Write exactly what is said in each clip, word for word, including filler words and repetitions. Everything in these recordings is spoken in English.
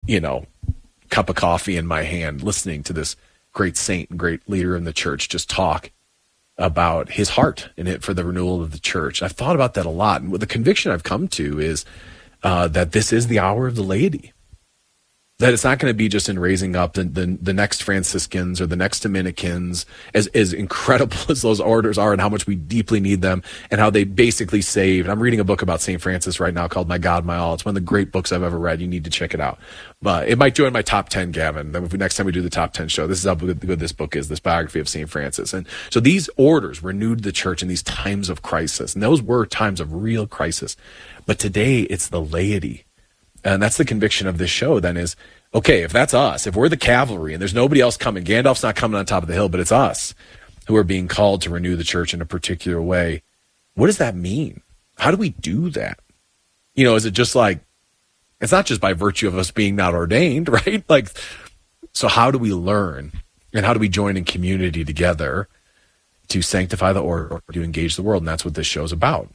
you know, cup of coffee in my hand, listening to this great saint and great leader in the church just talk about his heart in it for the renewal of the church. I've thought about that a lot. And what the conviction I've come to is uh, that this is the hour of the laity. That it's not going to be just in raising up the, the, the next Franciscans or the next Dominicans, as, as incredible as those orders are and how much we deeply need them and how they basically saved. I'm reading a book about Saint Francis right now called My God, My All. It's one of the great books I've ever read. You need to check it out. But it might join my top ten, Gavin. Then if we, next time we do the top ten show, this is how good, good this book is, this biography of Saint Francis. And so these orders renewed the church in these times of crisis. And those were times of real crisis. But today it's the laity. And that's the conviction of this show then is, okay, if that's us, if we're the cavalry and there's nobody else coming, Gandalf's not coming on top of the hill, but it's us who are being called to renew the church in a particular way. What does that mean? How do we do that? You know, is it just like, it's not just by virtue of us being not ordained, right? Like, so how do we learn and how do we join in community together to sanctify the order or to engage the world? And that's what this show's about.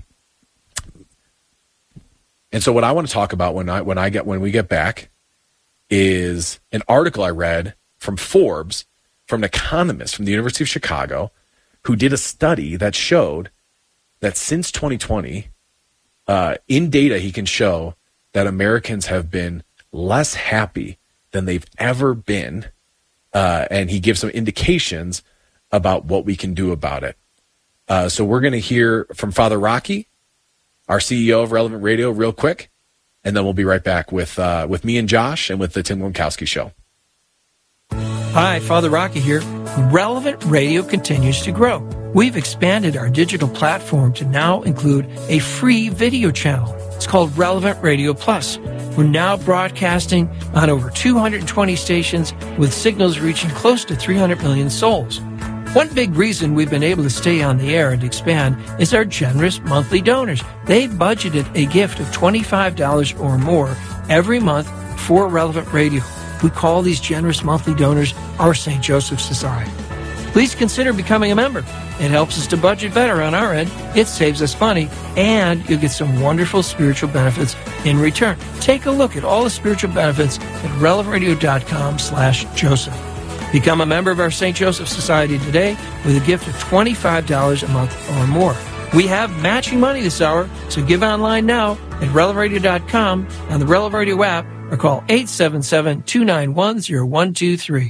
And so what I want to talk about when I when I get when we get back is an article I read from Forbes, from an economist from the University of Chicago, who did a study that showed that since twenty twenty, uh, in data he can show that Americans have been less happy than they've ever been, uh, and he gives some indications about what we can do about it. Uh, so we're going to hear from Father Rocky, our C E O of Relevant Radio, real quick, and then we'll be right back with uh, with me and Josh and with the Tim Lemkowski Show. Hi, Father Rocky here. Relevant Radio continues to grow. We've expanded our digital platform to now include a free video channel. It's called Relevant Radio Plus. We're now broadcasting on over two hundred twenty stations with signals reaching close to three hundred million souls. One big reason we've been able to stay on the air and expand is our generous monthly donors. They've budgeted a gift of twenty-five dollars or more every month for Relevant Radio. We call these generous monthly donors our Saint Joseph Society. Please consider becoming a member. It helps us to budget better on our end. It saves us money, and you'll get some wonderful spiritual benefits in return. Take a look at all the spiritual benefits at relevantradio.com slash Joseph. Become a member of our Saint Joseph Society today with a gift of twenty-five dollars a month or more. We have matching money this hour, so give online now at relevant radio dot com on the Relevant Radio app or call eight seven seven, two nine one, zero one two three.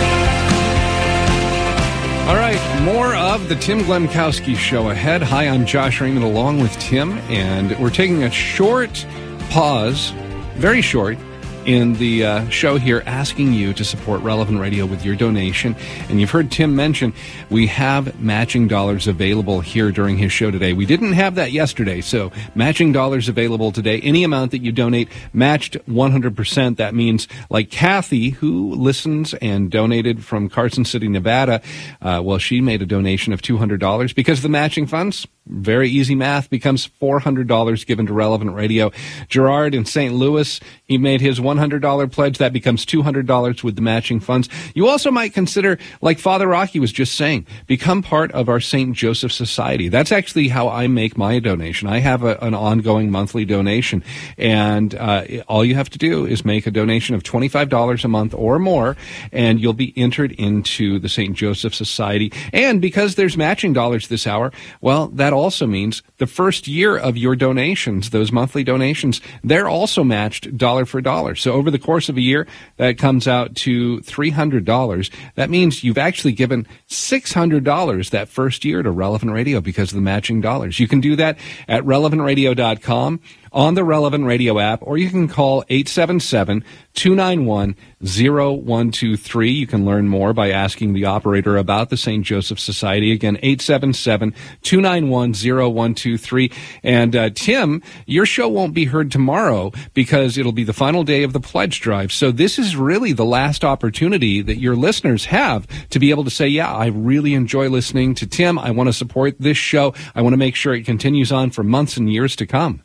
All right, more of the Tim Lemkowski Show ahead. Hi, I'm Josh Raymond along with Tim, and we're taking a short pause, very short, in the uh, show here, asking you to support Relevant Radio with your donation. And you've heard Tim mention we have matching dollars available here during his show today. We didn't have that yesterday, so matching dollars available today. Any amount that you donate matched one hundred percent. That means like Kathy, who listens and donated from Carson City, Nevada, uh, well, she made a donation of two hundred dollars because of the matching funds. Very easy math, becomes four hundred dollars given to Relevant Radio. Gerard in Saint Louis, he made his one hundred dollars pledge. That becomes two hundred dollars with the matching funds. You also might consider, like Father Rocky was just saying, become part of our Saint Joseph Society. That's actually how I make my donation. I have a, an ongoing monthly donation, and uh, all you have to do is make a donation of twenty-five dollars a month or more, and you'll be entered into the Saint Joseph Society. And because there's matching dollars this hour, well, that also means the first year of your donations, those monthly donations, they're also matched dollar for dollar. So over the course of a year, that comes out to three hundred dollars. That means you've actually given six hundred dollars that first year to Relevant Radio because of the matching dollars. You can do that at relevant radio dot com, on the Relevant Radio app, or you can call eight seven seven, two nine one, zero one two three. You can learn more by asking the operator about the Saint Joseph Society. Again, eight seven seven, two nine one, zero one two three. And uh, Tim, your show won't be heard tomorrow because it'll be the final day of the pledge drive. So this is really the last opportunity that your listeners have to be able to say, yeah, I really enjoy listening to Tim. I want to support this show. I want to make sure it continues on for months and years to come.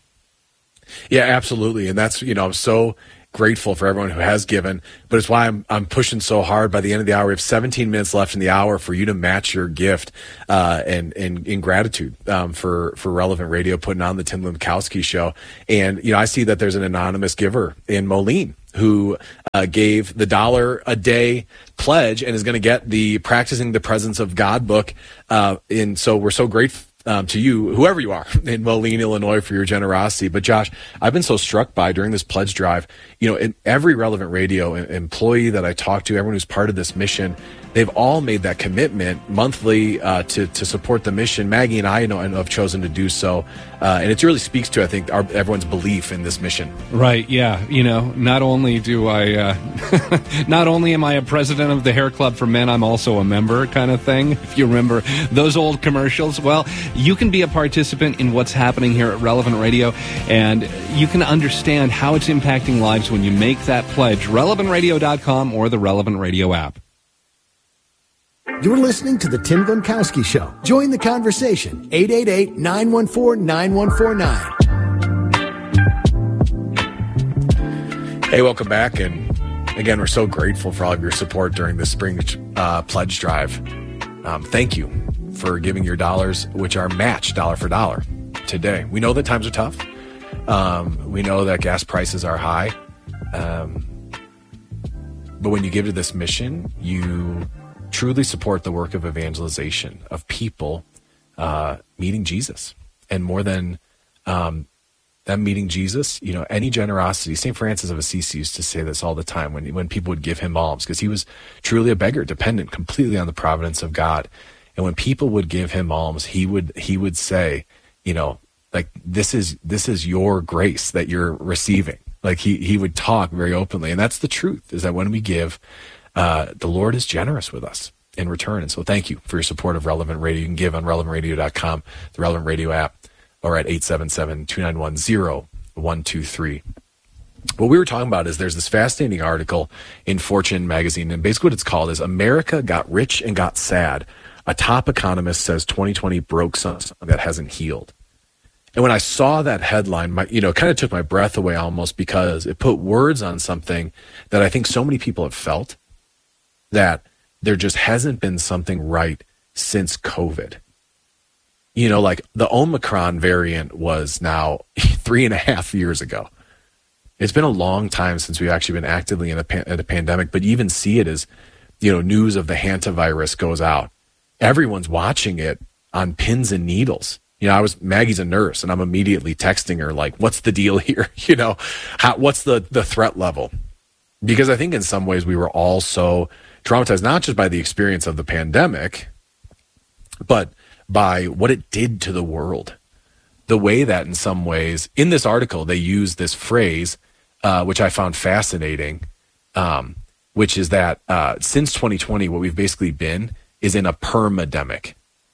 Yeah, absolutely. And that's, you know, I'm so grateful for everyone who has given, but it's why I'm I'm pushing so hard. By the end of the hour, we have seventeen minutes left in the hour for you to match your gift, uh, and, and in gratitude, um, for, for Relevant Radio putting on the Tim Lemkowski Show. And, you know, I see that there's an anonymous giver in Moline. who uh, gave the dollar a day pledge and is going to get the Practicing the Presence of God book. Uh, and so we're so grateful um, to you, whoever you are in Moline, Illinois, for your generosity. But Josh, I've been so struck by during this pledge drive, you know, in every Relevant Radio employee that I talk to, everyone who's part of this mission, they've all made that commitment monthly uh, to to support the mission. Maggie and I know have chosen to do so, uh, and it really speaks to, I think, our, everyone's belief in this mission. Right? Yeah. You know, not only do I, uh, not only am I a president of the Hair Club for Men, I'm also a member, kind of thing. If you remember those old commercials, well, you can be a participant in what's happening here at Relevant Radio, and you can understand how it's impacting lives when you make that pledge. relevant radio dot com or the Relevant Radio app. You're listening to the Tim Glemkowski Show. Join the conversation. eight eight eight, nine one four, nine one four nine. Hey, welcome back. And again, we're so grateful for all of your support during this spring uh, pledge drive. Um, thank you for giving your dollars, which are matched dollar for dollar today. We know that times are tough. Um, we know that gas prices are high. Um, but when you give to this mission, you truly support the work of evangelization, of people uh, meeting Jesus. And more than um, them meeting Jesus, you know, any generosity. Saint Francis of Assisi used to say this all the time when, when people would give him alms, because he was truly a beggar, dependent completely on the providence of God. And when people would give him alms, he would he would say, you know, like, this is this is your grace that you're receiving. Like, he, he would talk very openly. And that's the truth, is that when we give, Uh, the Lord is generous with us in return. And so thank you for your support of Relevant Radio. You can give on relevant radio dot com, the Relevant Radio app, or at eight seven seven, two nine one, zero one two three. What we were talking about is there's this fascinating article in Fortune magazine, and basically what it's called is America Got Rich and Got Sad. A top economist says twenty twenty broke something that hasn't healed. And when I saw that headline, my, you know, it kind of took my breath away almost, because it put words on something that I think so many people have felt, that there just hasn't been something right since COVID. You know, like the Omicron variant was now three and a half years ago. It's been a long time since we've actually been actively in a, pan- in a pandemic, but you even see it as, you know, news of the hantavirus goes out. Everyone's watching it on pins and needles. You know, I was, Maggie's a nurse, and I'm immediately texting her, like, what's the deal here? You know, how, what's the, the threat level? Because I think in some ways we were all so traumatized, not just by the experience of the pandemic, but by what it did to the world. The way that in some ways, in this article, they use this phrase, uh, which I found fascinating, um, which is that uh, since twenty twenty, what we've basically been is in a permademic.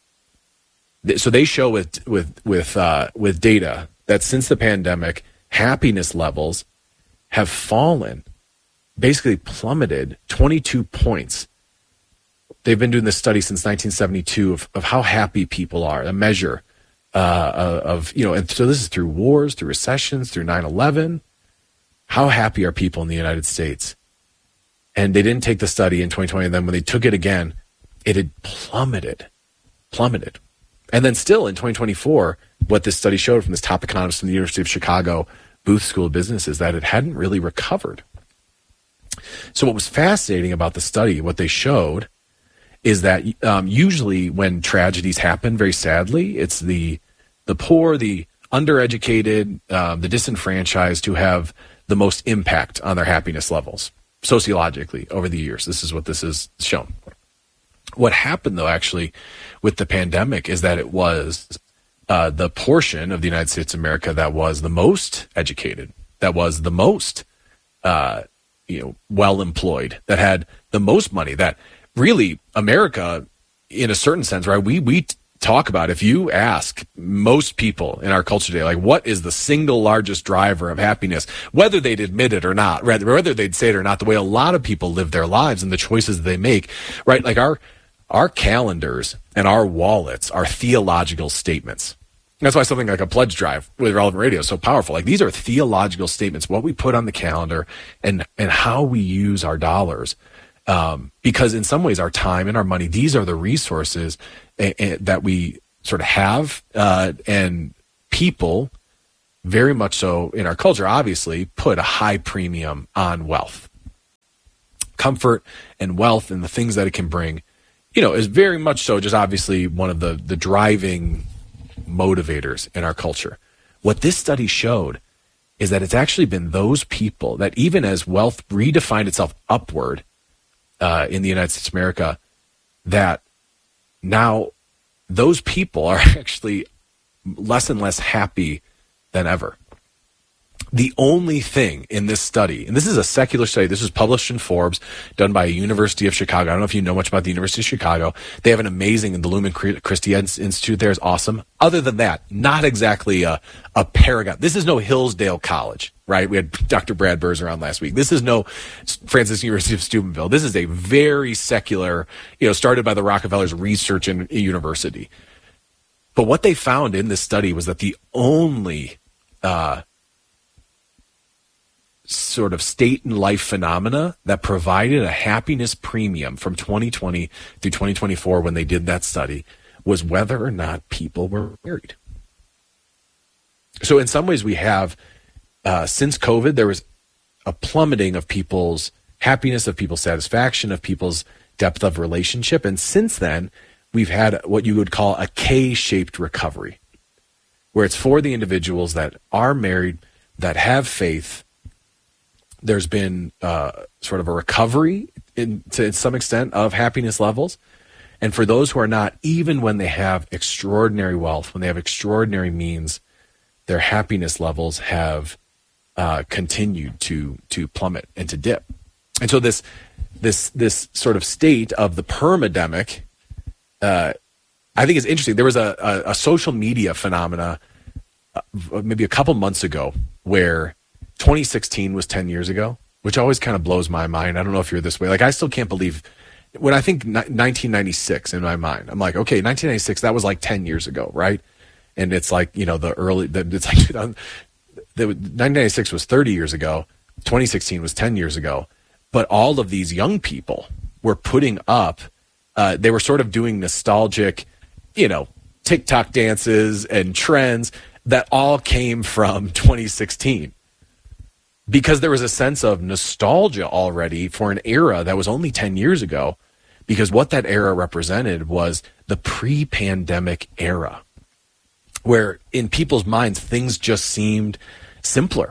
So they show with with with uh, with data that since the pandemic, happiness levels have fallen, basically plummeted twenty-two points. They've been doing this study since nineteen seventy-two of, of how happy people are, a measure uh, of, you know, and so this is through wars, through recessions, through nine eleven. How happy are people in the United States? And they didn't take the study in twenty twenty, and then when they took it again, it had plummeted, plummeted. And then still in twenty twenty-four, what this study showed from this top economist from the University of Chicago Booth School of Business is that it hadn't really recovered. So what was fascinating about the study, what they showed, is that um, usually when tragedies happen, very sadly, it's the the poor, the undereducated, uh, the disenfranchised who have the most impact on their happiness levels sociologically over the years. This is what this is shown. What happened, though, actually, with the pandemic is that it was uh, the portion of the United States of America that was the most educated, that was the most uh, you know, well-employed, that had the most money, that really America, in a certain sense, right, we we talk about, if you ask most people in our culture today, like, what is the single largest driver of happiness, whether they'd admit it or not, rather, whether they'd say it or not, the way a lot of people live their lives and the choices they make, right, like our Our calendars and our wallets are theological statements. That's why something like a pledge drive with Relevant Radio is so powerful. Like, these are theological statements, what we put on the calendar and, and how we use our dollars. Um, because in some ways, our time and our money, these are the resources a, a, that we sort of have, uh, and people very much so in our culture, obviously, put a high premium on wealth. Comfort and wealth and the things that it can bring, you know, is very much so just obviously one of the, the driving motivators in our culture. What this study showed is that it's actually been those people that even as wealth redefined itself upward uh, in the United States of America, that now those people are actually less and less happy than ever. The only thing in this study, and this is a secular study, this was published in Forbes, done by University of Chicago. I don't know if you know much about the University of Chicago. They have an amazing, the Lumen Christi Institute there is awesome. Other than that, not exactly a, a paragon. This is no Hillsdale College, right? We had Doctor Brad Burrs around last week. This is no Francis University of Steubenville. This is a very secular, you know, started by the Rockefellers Research in, University. But what they found in this study was that the only uh, sort of state and life phenomena that provided a happiness premium from twenty twenty through twenty twenty-four when they did that study was whether or not people were married. So in some ways we have, uh, since COVID, there was a plummeting of people's happiness, of people's satisfaction, of people's depth of relationship. And since then, we've had what you would call a K-shaped recovery, where it's for the individuals that are married, that have faith. There's been uh, sort of a recovery in, to some extent of happiness levels. And for those who are not, even when they have extraordinary wealth, when they have extraordinary means, their happiness levels have uh, continued to to plummet and to dip. And so this this this sort of state of the permademic, uh, I think is interesting. There was a, a, a social media phenomena uh, maybe a couple months ago where twenty sixteen was ten years ago, which always kind of blows my mind. I don't know if you're this way. Like, I still can't believe when I think nineteen ninety-six in my mind, I'm like, okay, nineteen ninety-six, that was like ten years ago, right? And it's like, you know, the early, the, it's like, the, nineteen ninety-six was thirty years ago. twenty sixteen was ten years ago. But all of these young people were putting up, uh, they were sort of doing nostalgic, you know, TikTok dances and trends that all came from twenty sixteen. Because there was a sense of nostalgia already for an era that was only ten years ago, because what that era represented was the pre-pandemic era, where in people's minds, things just seemed simpler.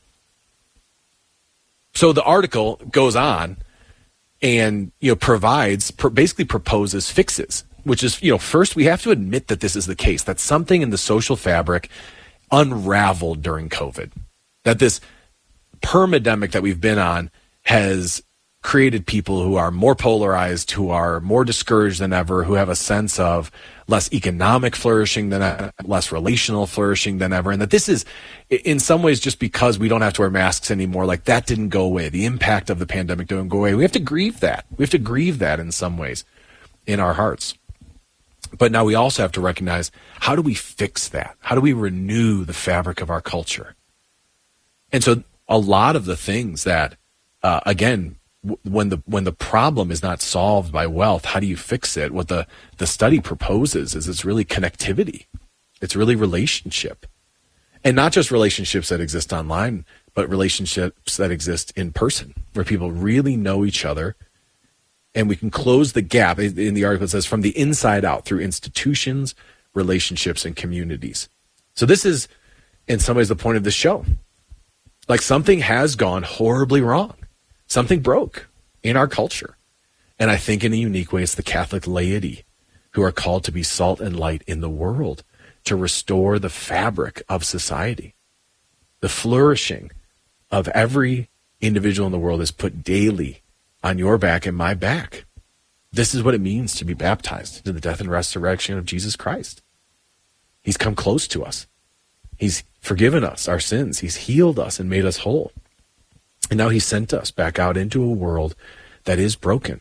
So the article goes on and, you know, provides, basically proposes fixes, which is, you know, first we have to admit that this is the case, that something in the social fabric unraveled during COVID, that this permademic that we've been on has created people who are more polarized, who are more discouraged than ever, who have a sense of less economic flourishing than ever, less relational flourishing than ever. And that this is in some ways just because we don't have to wear masks anymore, like that didn't go away. The impact of the pandemic didn't go away. We have to grieve that. We have to grieve that in some ways in our hearts. But now we also have to recognize, how do we fix that? How do we renew the fabric of our culture? And so a lot of the things that, uh, again, w- when the when the problem is not solved by wealth, how do you fix it? What the, the study proposes is it's really connectivity. It's really relationship. And not just relationships that exist online, but relationships that exist in person, where people really know each other. And we can close the gap. In the article it says, from the inside out through institutions, relationships, and communities. So this is, in some ways, the point of this show. Like, something has gone horribly wrong. Something broke in our culture. And I think in a unique way, it's the Catholic laity who are called to be salt and light in the world, to restore the fabric of society. The flourishing of every individual in the world is put daily on your back and my back. This is what it means to be baptized into the death and resurrection of Jesus Christ. He's come close to us. He's forgiven us our sins. He's healed us and made us whole. And now he sent us back out into a world that is broken.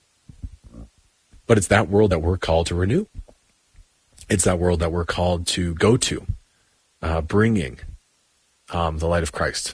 But it's that world that we're called to renew. It's that world that we're called to go to, uh, bringing um, the light of Christ.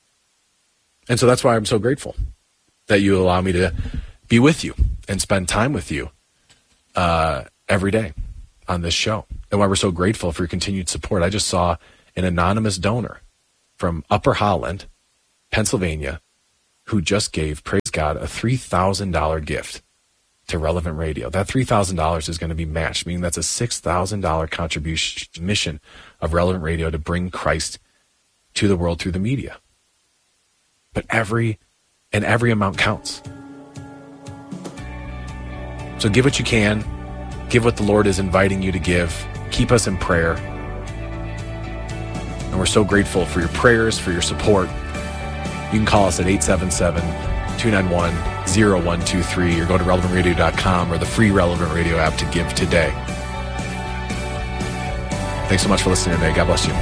And so that's why I'm so grateful that you allow me to be with you and spend time with you uh, every day on this show. And why we're so grateful for your continued support. I just saw an anonymous donor from Upper Holland, Pennsylvania, who just gave, praise God, a three thousand dollars gift to Relevant Radio. That three thousand dollars is going to be matched, meaning that's a six thousand dollars contribution to the mission of Relevant Radio to bring Christ to the world through the media. But every, and every amount counts. So give what you can. Give what the Lord is inviting you to give. Keep us in prayer. And we're so grateful for your prayers, for your support. You can call us at eight seven seven, two nine one, zero one two three or go to relevant radio dot com or the free Relevant Radio app to give today. Thanks so much for listening today. God bless you.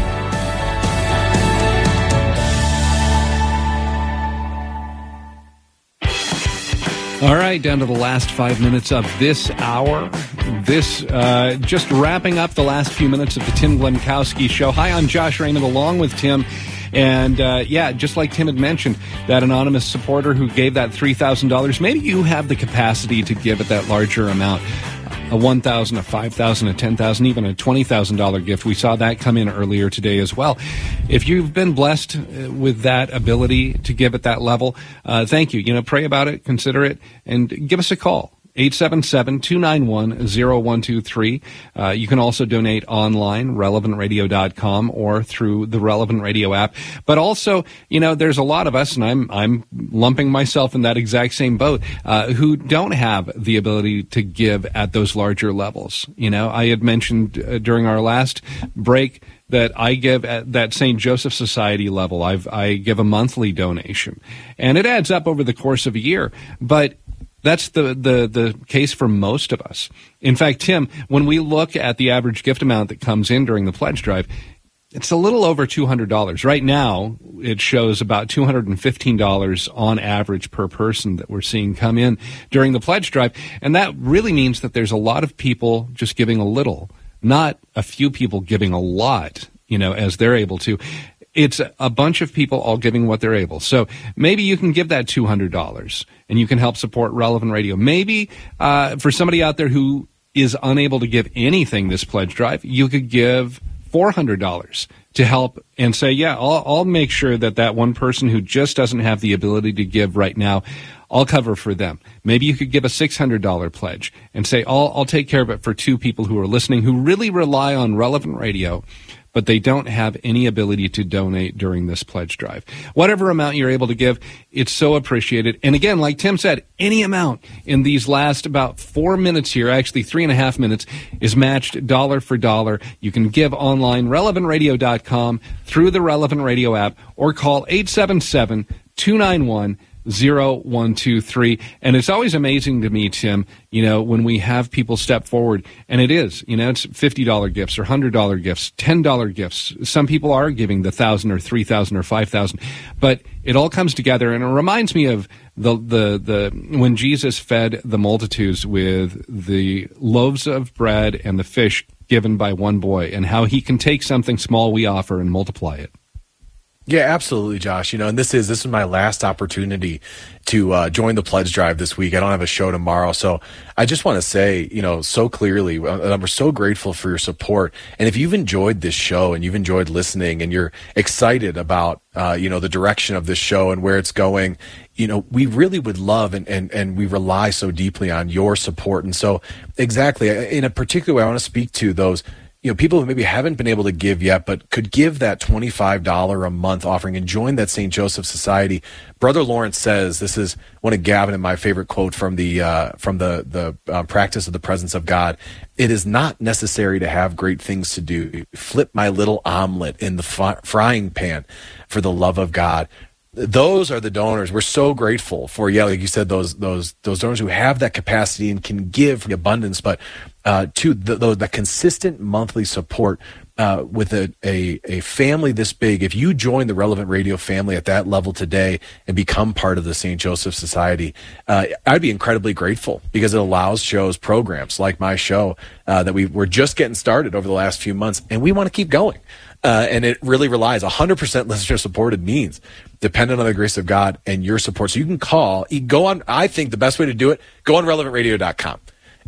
All right, down to the last five minutes of this hour. This, uh, just wrapping up the last few minutes of the Tim Glemkowski Show. Hi, I'm Josh Raymond along with Tim. And, uh, yeah, just like Tim had mentioned, that anonymous supporter who gave that three thousand dollars, maybe you have the capacity to give at that larger amount. A one thousand dollars, a five thousand dollars, a ten thousand dollars, even a twenty thousand dollars gift. We saw that come in earlier today as well. If you've been blessed with that ability to give at that level, uh, thank you. You know, pray about it, consider it, and give us a call. eight seven seven, two nine one, zero one two three. Uh, you can also donate online, relevant radio dot com, or through the Relevant Radio app. But also, you know, there's a lot of us, and I'm I'm lumping myself in that exact same boat, uh, who don't have the ability to give at those larger levels. You know, I had mentioned uh, during our last break that I give at that Saint Joseph Society level. I've, I give a monthly donation, and it adds up over the course of a year. But that's the, the, the case for most of us. In fact, Tim, when we look at the average gift amount that comes in during the pledge drive, it's a little over two hundred dollars. Right now, it shows about two hundred fifteen dollars on average per person that we're seeing come in during the pledge drive. And that really means that there's a lot of people just giving a little, not a few people giving a lot, you know, as they're able to. It's a bunch of people all giving what they're able. So maybe you can give that two hundred dollars and you can help support Relevant Radio. Maybe uh, for somebody out there who is unable to give anything this pledge drive, you could give four hundred dollars to help and say, yeah, I'll, I'll make sure that that one person who just doesn't have the ability to give right now, I'll cover for them. Maybe you could give a six hundred dollars pledge and say, I'll, I'll take care of it for two people who are listening who really rely on Relevant Radio, but they don't have any ability to donate during this pledge drive. Whatever amount you're able to give, it's so appreciated. And again, like Tim said, any amount in these last about four minutes here, actually three and a half minutes, is matched dollar for dollar. You can give online, relevant radio dot com, through the Relevant Radio app, or call eight seven seven, two nine one, zero one two three. And it's always amazing to me, Tim, you know, when we have people step forward, and it is, you know, it's fifty dollars gifts or one hundred dollars gifts, ten dollars gifts. Some people are giving the one thousand dollars or three thousand dollars or five thousand dollars, but it all comes together. And it reminds me of the, the, the, when Jesus fed the multitudes with the loaves of bread and the fish given by one boy, and how he can take something small we offer and multiply it. Yeah, absolutely, Josh. You know, and this is this is my last opportunity to uh, join the pledge drive this week. I don't have a show tomorrow, so I just want to say, you know, so clearly, uh, we're so grateful for your support. And if you've enjoyed this show and you've enjoyed listening, and you're excited about, uh, you know, the direction of this show and where it's going, you know, we really would love and and and we rely so deeply on your support. And so, exactly, in a particular way, I want to speak to those, you know, people who maybe haven't been able to give yet, but could give that twenty-five dollars a month offering and join that Saint Joseph Society. Brother Lawrence says, this is one of Gavin and my favorite quote from the uh, from the the uh, practice of the presence of God. It is not necessary to have great things to do. Flip my little omelet in the f- frying pan for the love of God. Those are the donors. We're so grateful for, yeah, like you said, those those those donors who have that capacity and can give the abundance, but uh, to the, the, the consistent monthly support uh, with a, a a family this big. If you join the Relevant Radio family at that level today and become part of the Saint Joseph Society, uh, I'd be incredibly grateful, because it allows shows, programs like my show uh, that we we're just getting started over the last few months, and we want to keep going. Uh, and it really relies one hundred percent listener supported means dependent on the grace of God and your support. So you can call, you go on, I think the best way to do it, go on relevant radio dot com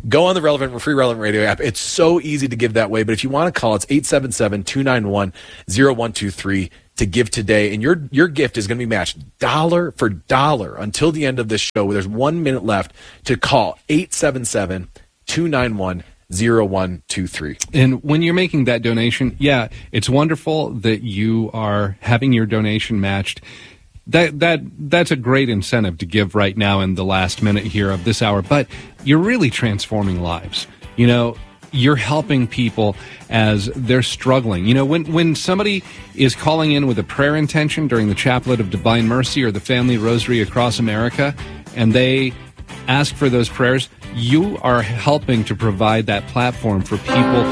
Go on the Relevant Free Relevant Radio app. It's so easy to give that way. But if you want to call, it's eight seven seven, two nine one, zero one two three to give today. And your your gift is going to be matched dollar for dollar until the end of this show. There's one minute left to call eight seven seven, two nine one, zero one two three. And when you're making that donation, yeah, it's wonderful that you are having your donation matched. That that that's a great incentive to give right now in the last minute here of this hour. But you're really transforming lives. You know, you're helping people as they're struggling. You know, when when somebody is calling in with a prayer intention during the Chaplet of Divine Mercy or the Family Rosary across America, and they ask for those prayers, you are helping to provide that platform for people.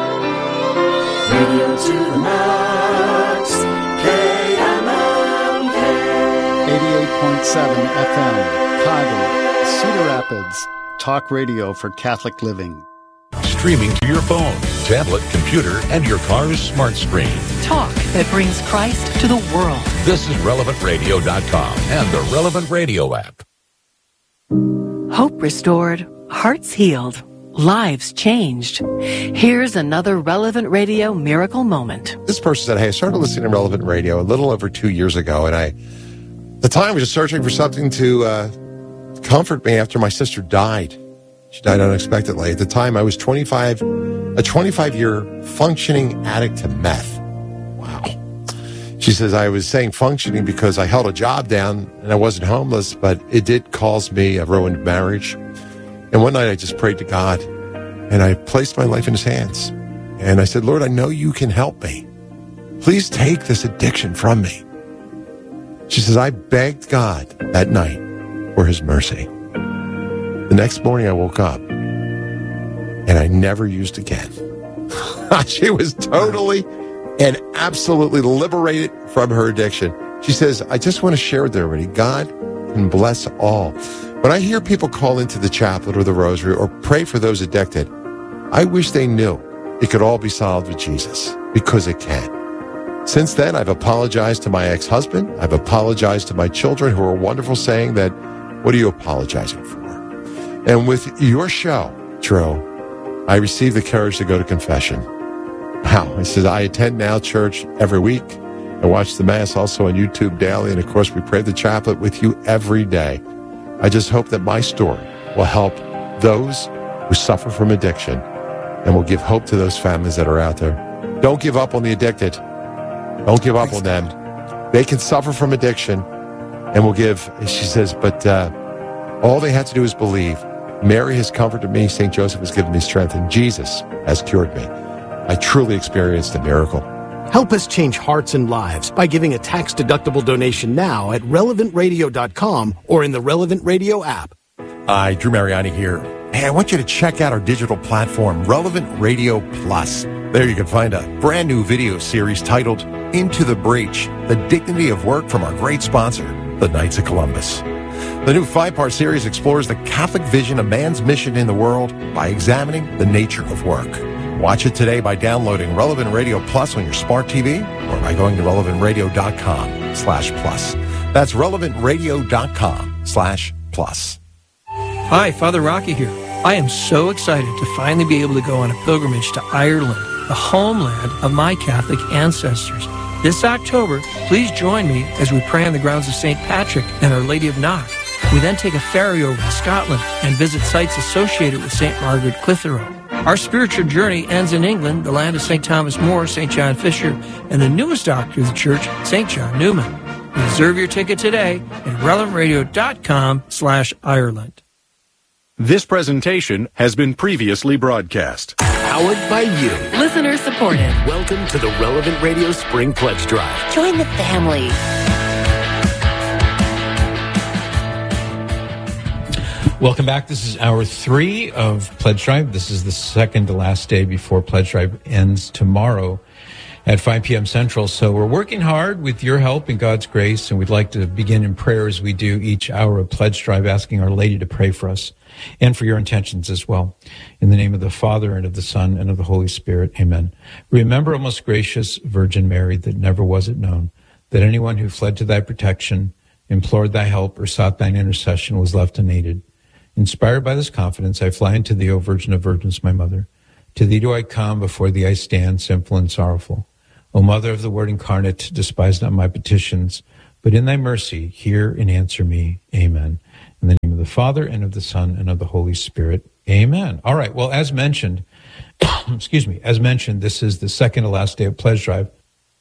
Radio to the max, K M M K. eighty-eight point seven F M, Chicago, Cedar Rapids, talk radio for Catholic living. Streaming to your phone, tablet, computer, and your car's smart screen. Talk that brings Christ to the world. This is relevant radio dot com and the Relevant Radio app. Hope restored, hearts healed, lives changed. Here's another Relevant Radio miracle moment. This person said, hey, I started listening to Relevant Radio a little over two years ago, and I, at the time, I was just searching for something to uh, comfort me after my sister died. She died unexpectedly. At the time, I was twenty-five, a twenty-five-year functioning addict to meth. Wow. She says, I was saying functioning because I held a job down and I wasn't homeless, but it did cause me a ruined marriage. And one night I just prayed to God and I placed my life in his hands. And I said, Lord, I know you can help me. Please take this addiction from me. She says, I begged God that night for his mercy. The next morning I woke up and I never used again. She was totally and absolutely liberated from her addiction. She says, I just want to share with everybody, God can bless all. When I hear people call into the chaplet or the rosary or pray for those addicted, I wish they knew it could all be solved with Jesus, because it can. Since then, I've apologized to my ex-husband. I've apologized to my children, who are wonderful, saying that, what are you apologizing for? And with your show, Drew, I received the courage to go to confession. Wow. I said, I attend now church every week. I watch the Mass also on YouTube daily. And of course, we pray the chaplet with you every day. I just hope that my story will help those who suffer from addiction and will give hope to those families that are out there. Don't give up on the addicted. Don't give up on them. They can suffer from addiction and will give, she says, but uh, all they have to do is believe. Mary has comforted me. Saint Joseph has given me strength, and Jesus has cured me. I truly experienced a miracle. Help us change hearts and lives by giving a tax-deductible donation now at relevant radio dot com or in the Relevant Radio app. Hi, Drew Mariani here. Hey, I want you to check out our digital platform, Relevant Radio Plus. There you can find a brand new video series titled Into the Breach, The Dignity of Work, from our great sponsor, the Knights of Columbus. The new five-part series explores the Catholic vision of man's mission in the world by examining the nature of work. Watch it today by downloading Relevant Radio Plus on your smart T V or by going to relevant radio dot com slash plus. That's relevant radio dot com slash plus. Hi, Father Rocky here. I am so excited to finally be able to go on a pilgrimage to Ireland, the homeland of my Catholic ancestors. This October, please join me as we pray on the grounds of Saint Patrick and Our Lady of Knock. We then take a ferry over to Scotland and visit sites associated with Saint Margaret Clitheroe. Our spiritual journey ends in England, the land of Saint Thomas More, Saint John Fisher, and the newest doctor of the church, Saint John Newman. Reserve your ticket today at relevant radio dot com slash Ireland. This presentation has been previously broadcast. Powered by you. Listener supported. Welcome to the Relevant Radio Spring Pledge Drive. Join the family. Welcome back. This is hour three of Pledge Drive. This is the second to last day before Pledge Drive ends tomorrow at five p.m. Central. So we're working hard with your help and God's grace, and we'd like to begin in prayer as we do each hour of Pledge Drive, asking Our Lady to pray for us and for your intentions as well. In the name of the Father, and of the Son, and of the Holy Spirit. Amen. Remember, O most gracious Virgin Mary, that never was it known that anyone who fled to thy protection, implored thy help, or sought thine intercession was left unaided. Inspired by this confidence, I fly into thee, O Virgin of Virgins, my mother. To thee do I come, before thee I stand, sinful and sorrowful. O Mother of the Word incarnate, despise not my petitions, but in thy mercy hear and answer me. Amen. In the name of the Father, and of the Son, and of the Holy Spirit. Amen. All right, well, as mentioned, excuse me, as mentioned, this is the second to last day of Pledge Drive,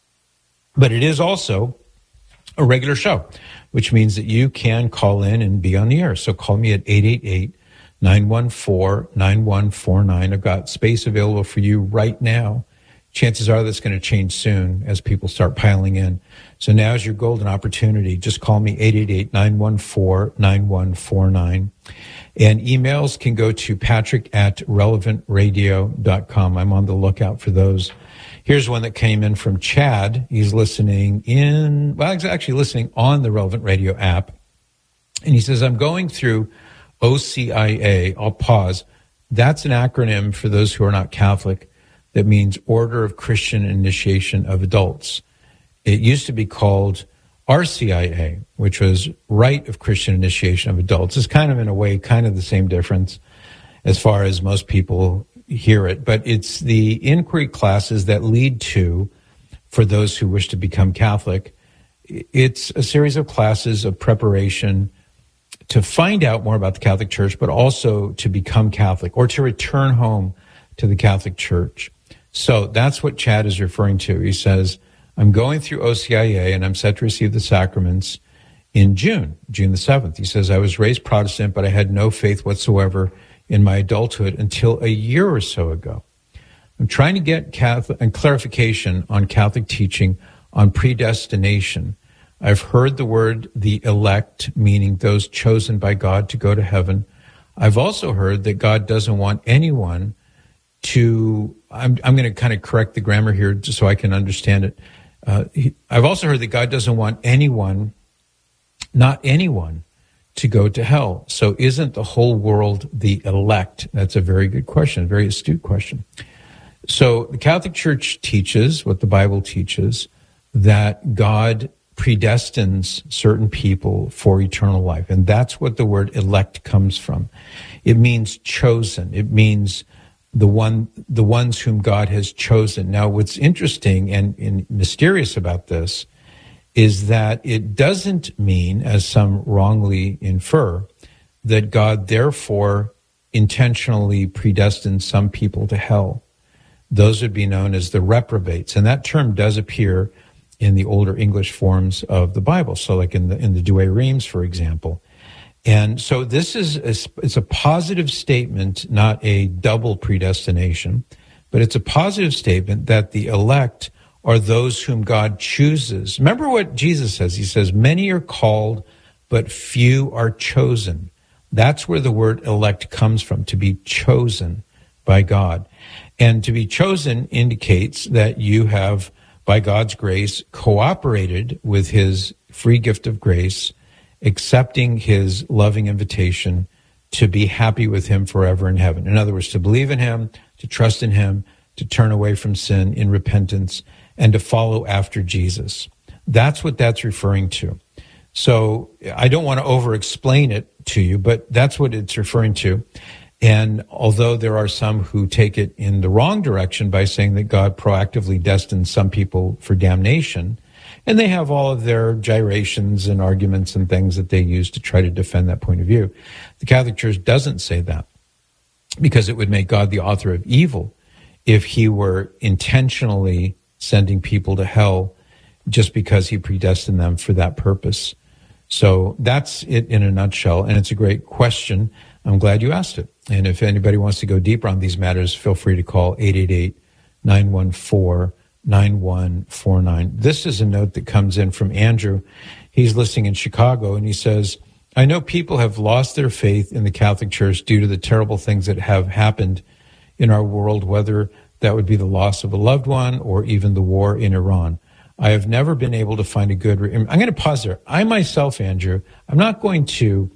but it is also a regular show, which means that you can call in and be on the air. So call me at eight eight eight, nine one four, nine one four nine. I've got space available for you right now. Chances are that's going to change soon as people start piling in. So now's your golden opportunity. Just call me eight eight eight, nine one four, nine one four nine. And emails can go to patrick at relevant radio dot com. I'm on the lookout for those. Here's one that came in from Chad. He's listening in, well, he's actually listening on the Relevant Radio app. And he says, I'm going through O C I A. I'll pause. That's an acronym for those who are not Catholic. That means Order of Christian Initiation of Adults. It used to be called R C I A, which was Rite of Christian Initiation of Adults. It's kind of, in a way, kind of the same difference as far as most people hear it. But it's the inquiry classes that lead to, for those who wish to become Catholic, it's a series of classes of preparation to find out more about the Catholic Church, but also to become Catholic or to return home to the Catholic Church. So that's what Chad is referring to. He says, I'm going through O C I A and I'm set to receive the sacraments in June, June the seventh. He says, I was raised Protestant, but I had no faith whatsoever in my adulthood until a year or so ago. I'm trying to get Catholic and clarification on Catholic teaching on predestination. I've heard the word the elect, meaning those chosen by God to go to heaven. I've also heard that God doesn't want anyone to, I'm, I'm going to kind of correct the grammar here just so I can understand it. Uh, he, I've also heard that God doesn't want anyone, not anyone, to go to hell. So isn't the whole world the elect? That's a very good question, a very astute question. So the Catholic Church teaches, what the Bible teaches, that God predestines certain people for eternal life. And that's what the word elect comes from. It means chosen. It means the one, the ones whom God has chosen. Now, what's interesting and, and mysterious about this is that it doesn't mean, as some wrongly infer, that God therefore intentionally predestines some people to hell. Those would be known as the reprobates. And that term does appear in the older English forms of the Bible. So like in the, in the Douay Rheims, for example. And so this is, a, it's a positive statement, not a double predestination, but it's a positive statement that the elect are those whom God chooses. Remember what Jesus says. He says, many are called, but few are chosen. That's where the word elect comes from, to be chosen by God. And to be chosen indicates that you have, by God's grace, cooperated with his free gift of grace, accepting his loving invitation to be happy with him forever in heaven. In other words, to believe in him, to trust in him, to turn away from sin in repentance, and to follow after Jesus. That's what that's referring to. So I don't want to over-explain it to you, but that's what it's referring to. And although there are some who take it in the wrong direction by saying that God proactively destines some people for damnation, and they have all of their gyrations and arguments and things that they use to try to defend that point of view, the Catholic Church doesn't say that, because it would make God the author of evil if he were intentionally sending people to hell just because he predestined them for that purpose. So that's it in a nutshell, and it's a great question. I'm glad you asked it. And if anybody wants to go deeper on these matters, feel free to call eight eight eight, nine one four, nine one four nine. This is a note that comes in from Andrew. He's listening in Chicago, and he says, I know people have lost their faith in the Catholic Church due to the terrible things that have happened in our world, whether that would be the loss of a loved one or even the war in Iran. I have never been able to find a good... Re- I'm going to pause there. I myself, Andrew, I'm not going to...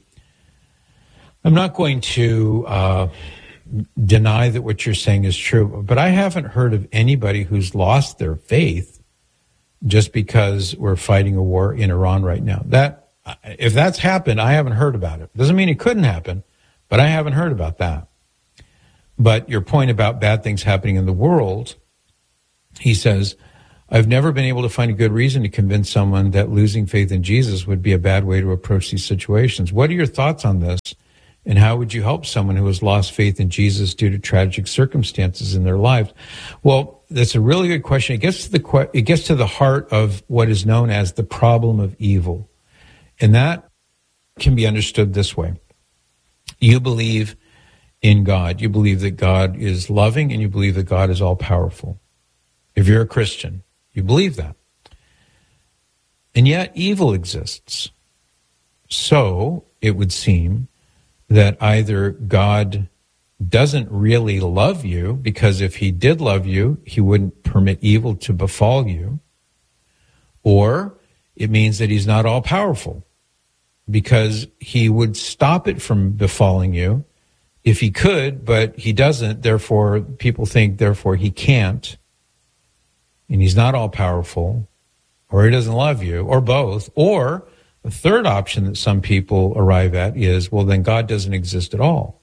I'm not going to uh, deny that what you're saying is true, but I haven't heard of anybody who's lost their faith just because we're fighting a war in Iran right now. That, if that's happened, I haven't heard about it. Doesn't mean it couldn't happen, But I haven't heard about that. But your point about bad things happening in the world, he says, I've never been able to find a good reason to convince someone that losing faith in Jesus would be a bad way to approach these situations. What are your thoughts on this? And how would you help someone who has lost faith in Jesus due to tragic circumstances in their lives? Well, that's a really good question. It gets to the, it gets to the heart of what is known as the problem of evil. And that can be understood this way. You believe in God. You believe that God is loving, and you believe that God is all-powerful. If you're a Christian, you believe that. And yet evil exists. So it would seem that either God doesn't really love you, because if he did love you, he wouldn't permit evil to befall you, or it means that he's not all-powerful, because he would stop it from befalling you if he could, but he doesn't. Therefore, people think, therefore, he can't, and he's not all-powerful, or he doesn't love you, or both. Or the third option that some people arrive at is, well, then God doesn't exist at all.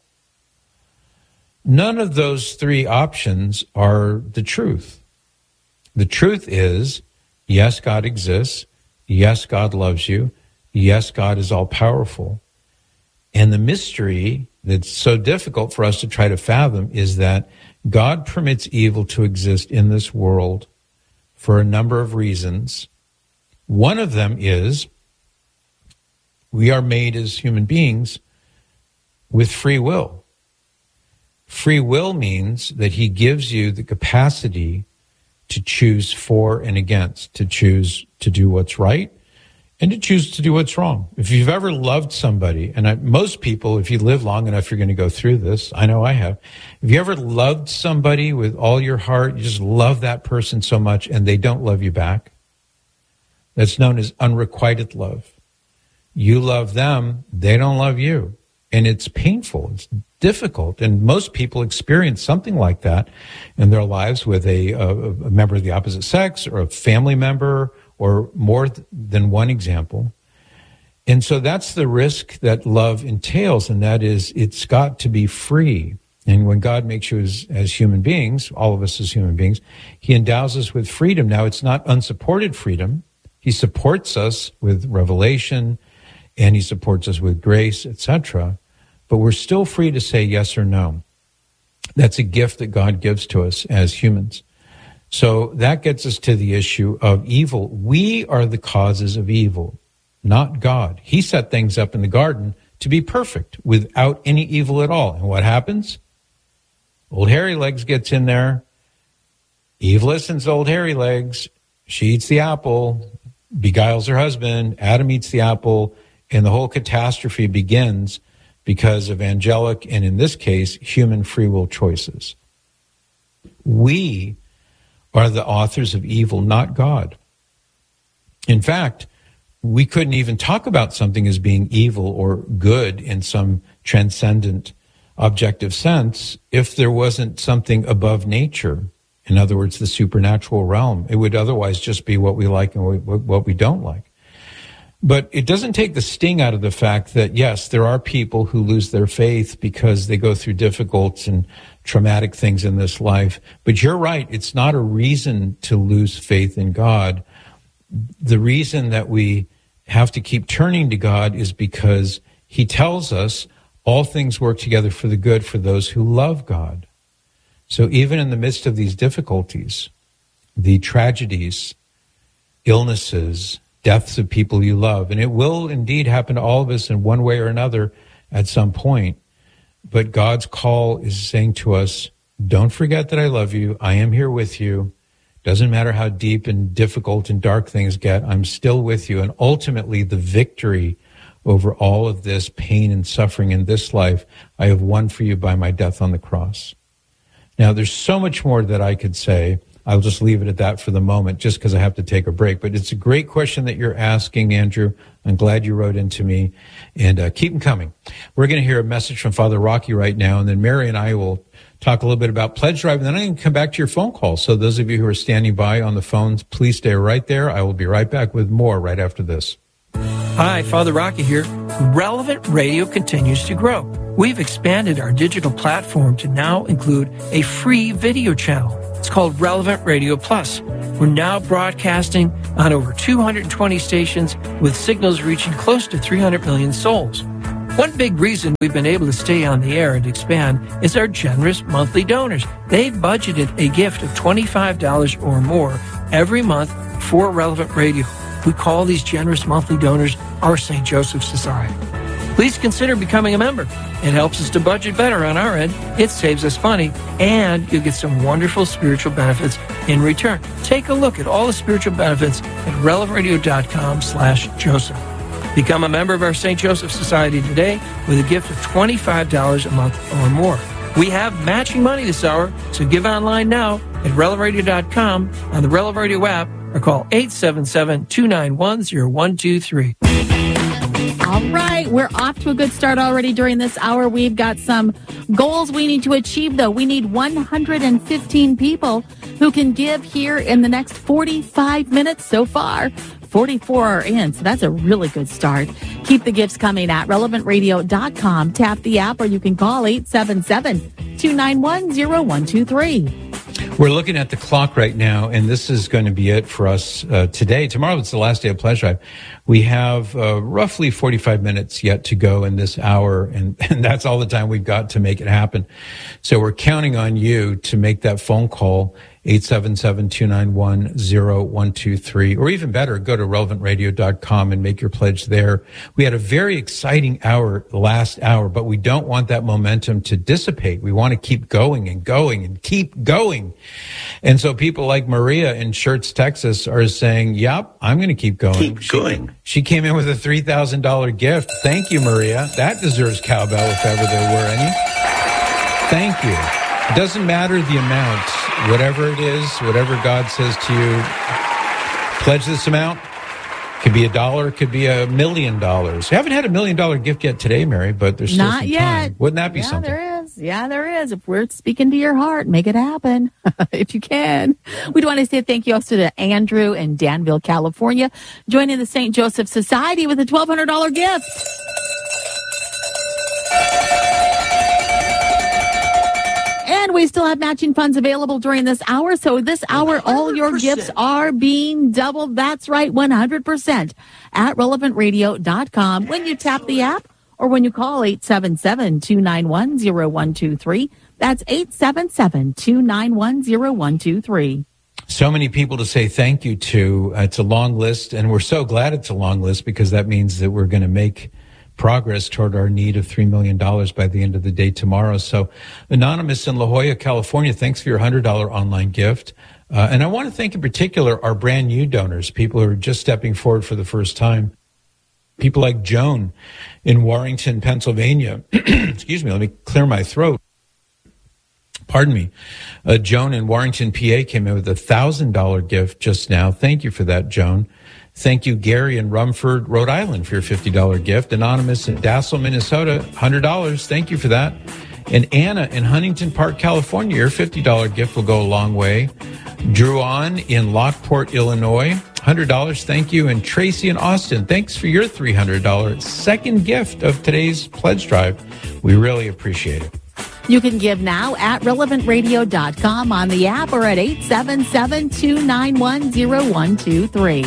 None of those three options are the truth. The truth is, yes, God exists. Yes, God loves you. Yes, God is all-powerful. And the mystery that's so difficult for us to try to fathom is that God permits evil to exist in this world for a number of reasons. One of them is we are made as human beings with free will. Free will means that he gives you the capacity to choose for and against, to choose to do what's right and to choose to do what's wrong. If you've ever loved somebody, and I, most people, if you live long enough, you're going to go through this. I know I have. If you ever loved somebody with all your heart, you just love that person so much, and they don't love you back, that's known as unrequited love. You love them, they don't love you. And it's painful. It's difficult. And most people experience something like that in their lives with a, a, a member of the opposite sex or a family member or more th- than one example. And so that's the risk that love entails, and that is it's got to be free. And when God makes you as, as human beings, all of us as human beings, he endows us with freedom. Now, it's not unsupported freedom. He supports us with revelation, and he supports us with grace, et cetera. But we're still free to say yes or no. That's a gift that God gives to us as humans. So that gets us to the issue of evil. We are the causes of evil, not God. He set things up in the garden to be perfect without any evil at all. And what happens? Old Hairy Legs gets in there. Eve listens to Old Hairy Legs. She eats the apple, beguiles her husband. Adam eats the apple, and the whole catastrophe begins because of angelic, and in this case, human free will choices. We are the authors of evil, not God. In fact, we couldn't even talk about something as being evil or good in some transcendent, objective sense if there wasn't something above nature. In other words, the supernatural realm. It would otherwise just be what we like and what we don't like. But it doesn't take the sting out of the fact that, yes, there are people who lose their faith because they go through difficult and traumatic things in this life. But you're right, it's not a reason to lose faith in God. The reason that we have to keep turning to God is because he tells us all things work together for the good for those who love God. So even in the midst of these difficulties, the tragedies, illnesses, deaths of people you love, and it will indeed happen to all of us in one way or another at some point, but God's call is saying to us, don't forget that I love you. I am here with you. Doesn't matter how deep and difficult and dark things get, I'm still with you. And ultimately, the victory over all of this pain and suffering in this life, I have won for you by my death on the cross. Now, there's so much more that I could say. I'll just leave it at that for the moment, just because I have to take a break. But it's a great question that you're asking, Andrew. I'm glad you wrote into me, and uh, keep them coming. We're going to hear a message from Father Rocky right now, and then Mary and I will talk a little bit about Pledge Drive, and then I'm going to come back to your phone call. So those of you who are standing by on the phones, please stay right there. I will be right back with more right after this. Hi, Father Rocky here. Relevant Radio continues to grow. We've expanded our digital platform to now include a free video channel. It's called Relevant Radio Plus. We're now broadcasting on over two hundred twenty stations with signals reaching close to three hundred million souls. One big reason we've been able to stay on the air and expand is our generous monthly donors. They've budgeted a gift of twenty-five dollars or more every month for Relevant Radio. We call these generous monthly donors our Saint Joseph Society. Please consider becoming a member. It helps us to budget better on our end. It saves us money, and you'll get some wonderful spiritual benefits in return. Take a look at all the spiritual benefits at relevant radio dot com slash Joseph. Become a member of our Saint Joseph Society today with a gift of twenty-five dollars a month or more. We have matching money this hour, so give online now at relevant radio dot com, on the Relevant Radio app, or call eight seven seven, two nine one, zero one two three. All right, we're off to a good start already during this hour. We've got some goals we need to achieve, though. We need one hundred fifteen people who can give here in the next forty-five minutes. So far, forty-four are in, so that's a really good start. Keep the gifts coming at relevant radio dot com. Tap the app, or you can call eight seven seven, two nine one, zero one two three. We're looking at the clock right now, and this is going to be it for us uh, today. Tomorrow it's the last day of Pledge Drive. We have uh, roughly forty-five minutes yet to go in this hour, and, and that's all the time we've got to make it happen. So we're counting on you to make that phone call, eight seven seven, two nine one, zero one two three, or even better, go to relevant radio dot com and make your pledge there. We had a very exciting hour last hour, but we don't want that momentum to dissipate. We want to keep going and going and keep going. And so people like Maria in Schertz, Texas are saying, yep, I'm going to keep going. Keep she, going. She came in with a three thousand dollars gift. Thank you, Maria. That deserves cowbell if ever there were any. Thank you. It doesn't matter the amount. Whatever it is, whatever God says to you, pledge this amount. Could be a dollar, could be a million dollars. We haven't had a million dollar gift yet today, Mary, but there's still Not some yet. time. Wouldn't that be yeah, something? There is. Yeah, there is. If we're speaking to your heart, make it happen if you can. We'd want to say thank you also to Andrew in Danville, California, joining the Saint Joseph Society with a twelve hundred dollars gift. And we still have matching funds available during this hour. So this hour, all your gifts are being doubled. That's right, one hundred percent at relevant radio dot com when you tap the app or when you call eight seven seven, two nine one, zero one two three. That's eight seven seven, two nine one, zero one two three. So many people to say thank you to. Uh, it's a long list, and we're so glad it's a long list because that means that we're going to make progress toward our need of three million dollars by the end of the day tomorrow. So Anonymous in La Jolla, California, thanks for your one hundred dollars online gift. Uh, and I want to thank in particular our brand new donors, people who are just stepping forward for the first time. People like Joan in Warrington, Pennsylvania. Excuse me, let me clear my throat. Pardon me. Uh, Joan in Warrington, P A came in with a one thousand dollars gift just now. Thank you for that, Joan. Thank you, Gary in Rumford, Rhode Island, for your fifty dollars gift. Anonymous in Dassel, Minnesota, one hundred dollars. Thank you for that. And Anna in Huntington Park, California, your fifty dollars gift will go a long way. Drew on in Lockport, Illinois, one hundred dollars. Thank you. And Tracy in Austin, thanks for your three hundred dollars second gift of today's pledge drive. We really appreciate it. You can give now at relevant radio dot com on the app or at eight seven seven, two nine one, zero one two three.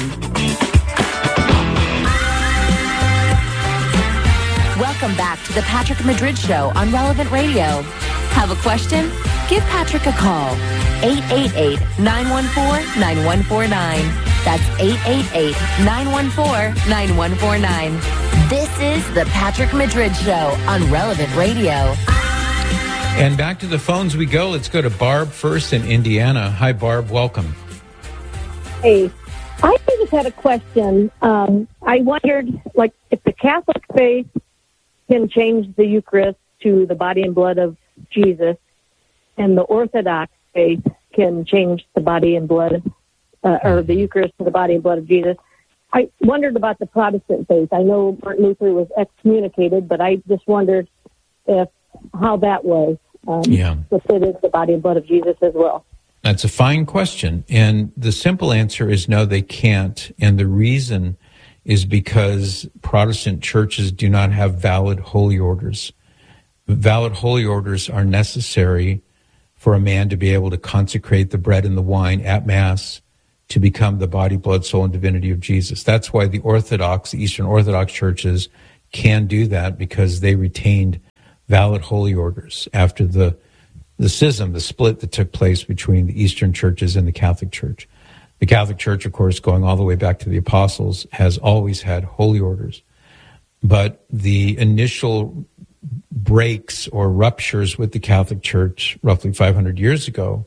Welcome back to the Patrick Madrid Show on Relevant Radio. Have a question? Give Patrick a call. eight eight eight, nine one four, nine one four nine. That's eight eight eight, nine one four, nine one four nine. This is the Patrick Madrid Show on Relevant Radio. And back to the phones we go. Let's go to Barb first in Indiana. Hi, Barb. Welcome. Hey, I just had a question. Um, I wondered, like, if the Catholic faith can change the Eucharist to the body and blood of Jesus, and the Orthodox faith can change the body and blood, uh, or the Eucharist to the body and blood of Jesus. I wondered about the Protestant faith. I know Martin Luther was excommunicated, but I just wondered if how that was. Um, yeah. If it is the body and blood of Jesus as well. That's a fine question. And the simple answer is no, they can't. And the reason is because Protestant churches do not have valid holy orders. valid holy orders are necessary for a man to be able to consecrate the bread and the wine at Mass to become the body, blood, soul, and divinity of Jesus. That's why the Orthodox, the Eastern Orthodox churches can do that, because they retained valid holy orders after the the schism, the split that took place between the Eastern churches and the Catholic Church. The Catholic Church, of course, going all the way back to the apostles, has always had holy orders. But the initial breaks or ruptures with the Catholic Church roughly five hundred years ago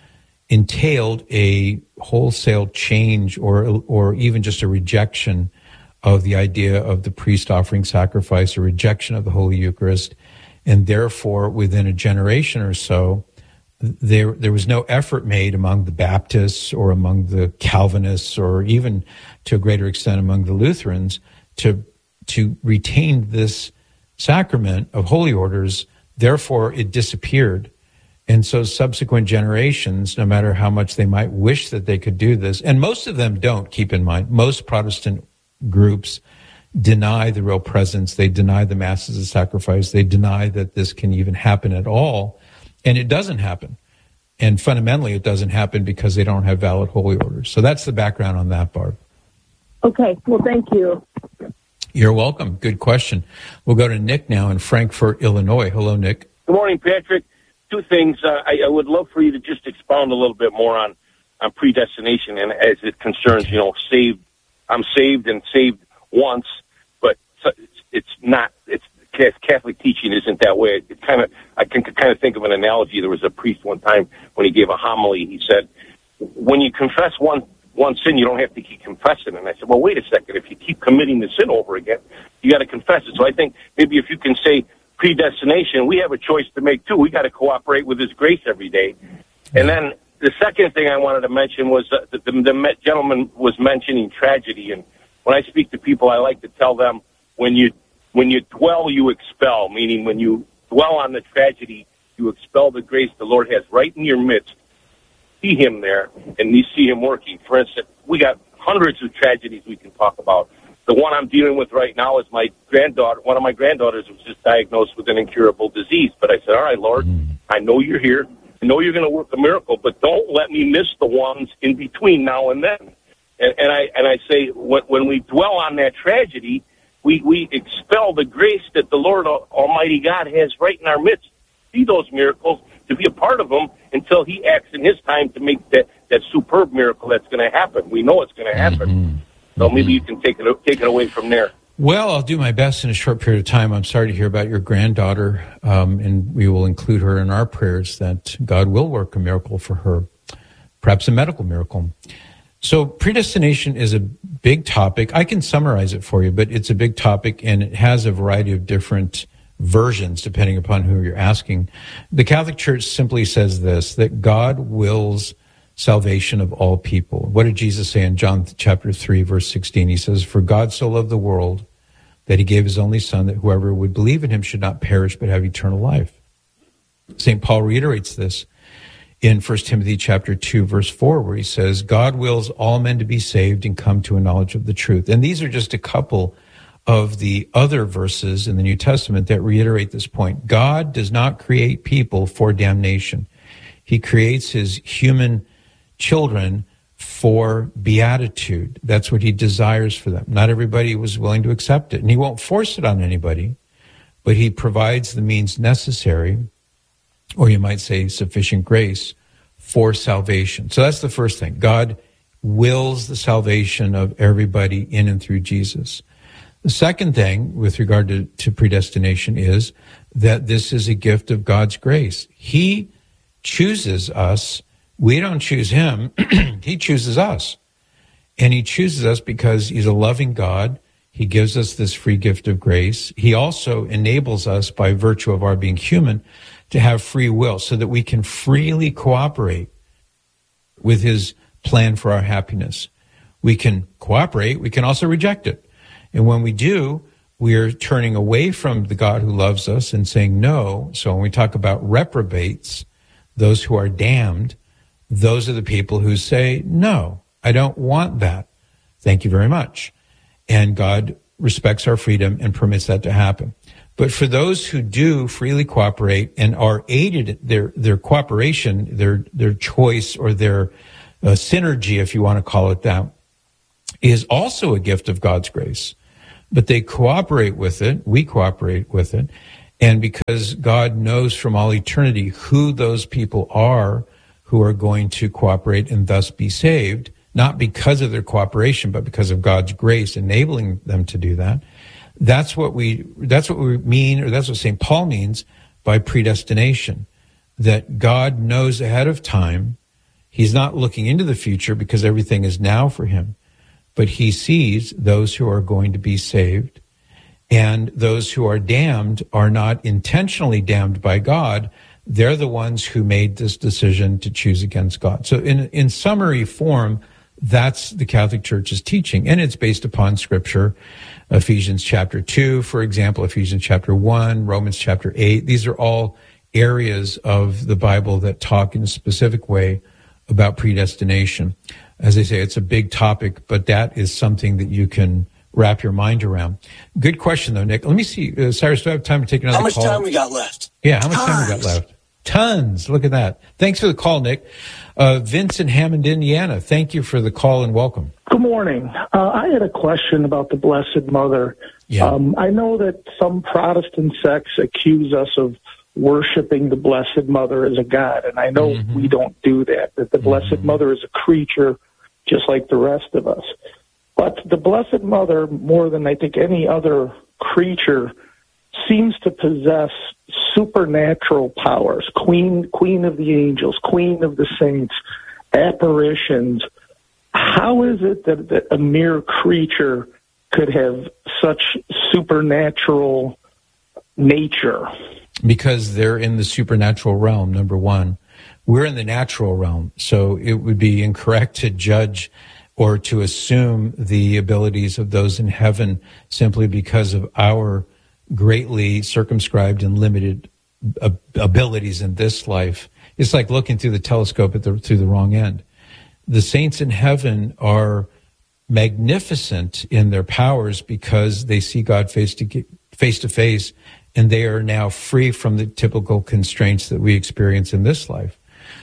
entailed a wholesale change or or even just a rejection of the idea of the priest offering sacrifice, a rejection of the Holy Eucharist. And therefore, within a generation or so, there there was no effort made among the Baptists or among the Calvinists or even to a greater extent among the Lutherans to to retain this sacrament of holy orders. Therefore, it disappeared. And so subsequent generations, no matter how much they might wish that they could do this, and most of them don't, keep in mind, most Protestant groups deny the real presence. They deny the masses of sacrifice. They deny that this can even happen at all. And it doesn't happen. And fundamentally, it doesn't happen because they don't have valid holy orders. So that's the background on that, Barb. Okay. Well, thank you. You're welcome. Good question. We'll go to Nick now in Frankfort, Illinois. Hello, Nick. Good morning, Patrick. Two things. Uh, I, I would love for you to just expound a little bit more on, on predestination and as it concerns, you know, saved. I'm saved and saved once, but it's not, it's Catholic teaching isn't that way. It kind of, I can kind of think of an analogy. There was a priest one time when he gave a homily, he said, when you confess one, one sin, you don't have to keep confessing. And I said, well, wait a second. If you keep committing the sin over again, you got to confess it. So I think maybe if you can say predestination, we have a choice to make too. We got to cooperate with His grace every day. And then the second thing I wanted to mention was uh, that the, the gentleman was mentioning tragedy. And when I speak to people, I like to tell them when you when you dwell, you expel, meaning when you dwell on the tragedy, you expel the grace the Lord has right in your midst. See Him there, and you see Him working. For instance, we got hundreds of tragedies we can talk about. The one I'm dealing with right now is my granddaughter. One of my granddaughters was just diagnosed with an incurable disease. But I said, all right, Lord, I know you're here. I know you're going to work a miracle, but don't let me miss the ones in between now and then. And, and I and I say, when, when we dwell on that tragedy, we, we expel the grace that the Lord Almighty God has right in our midst. See those miracles, to be a part of them until He acts in His time to make that, that superb miracle that's going to happen. We know it's going to happen. Mm-hmm. So maybe you can take it take it away from there. Well, I'll do my best in a short period of time. I'm sorry to hear about your granddaughter, um, and we will include her in our prayers that God will work a miracle for her, perhaps a medical miracle. So predestination is a big topic. I can summarize it for you, but it's a big topic, and it has a variety of different versions depending upon who you're asking. The Catholic Church simply says this, that God wills salvation of all people. What did Jesus say in John chapter three, verse sixteen? He says, for God so loved the world that He gave His only Son, that whoever would believe in Him should not perish but have eternal life. Saint Paul reiterates this in First Timothy chapter two, verse four, where he says, God wills all men to be saved and come to a knowledge of the truth. And these are just a couple of the other verses in the New Testament that reiterate this point. God does not create people for damnation. He creates His human children for beatitude. That's what He desires for them. Not everybody was willing to accept it, and He won't force it on anybody, but He provides the means necessary, or you might say sufficient grace, for salvation. So that's the first thing. God wills the salvation of everybody in and through Jesus. The second thing with regard to, to predestination is that this is a gift of God's grace. He chooses us. We don't choose Him. He chooses us. And He chooses us because He's a loving God. He gives us this free gift of grace. He also enables us, by virtue of our being human, to have free will so that we can freely cooperate with His plan for our happiness. We can cooperate. We can also reject it. And when we do, we're turning away from the God who loves us and saying no. So when we talk about reprobates, those who are damned, those are the people who say, no, I don't want that. Thank you very much. And God respects our freedom and permits that to happen. But for those who do freely cooperate and are aided, their their cooperation, their their choice or their uh, synergy, if you want to call it that, is also a gift of God's grace. But they cooperate with it. We cooperate with it. And because God knows from all eternity who those people are who are going to cooperate and thus be saved, not because of their cooperation, but because of God's grace enabling them to do that. That's what we, that's what we mean, or that's what Saint Paul means by predestination, that God knows ahead of time. He's not looking into the future because everything is now for him, but he sees those who are going to be saved, and those who are damned are not intentionally damned by God. They're the ones who made this decision to choose against God. So in, in summary form, that's the Catholic Church's teaching, and it's based upon Scripture. Ephesians chapter two, for example, Ephesians chapter one, Romans chapter eight. These are all areas of the Bible that talk in a specific way about predestination. As I say, it's a big topic, but that is something that you can wrap your mind around. Good question, though, Nick. Let me see. Uh, Cyrus, do I have time to take another call? How much call? time we got left? Yeah, how much Tons. time we got left? Tons. Look at that. Thanks for the call, Nick. Uh, Vince in Hammond, Indiana. Thank you for the call and welcome. Good morning. Uh, I had a question about the Blessed Mother. Yeah. Um, I know that some Protestant sects accuse us of worshiping the Blessed Mother as a god, and I know Mm-hmm. we don't do that, that the Blessed Mother is a creature just like the rest of us. But the Blessed Mother, more than I think any other creature, seems to possess supernatural powers. Queen, queen of the angels, queen of the saints, apparitions. How is it that, that a mere creature could have such supernatural nature? Because they're in the supernatural realm, number one. We're in the natural realm, so it would be incorrect to judge or to assume the abilities of those in heaven simply because of our greatly circumscribed and limited ab- abilities in this life. It's like looking through the telescope at the, through the wrong end. The saints in heaven are magnificent in their powers because they see God face to face to face, and they are now free from the typical constraints that we experience in this life.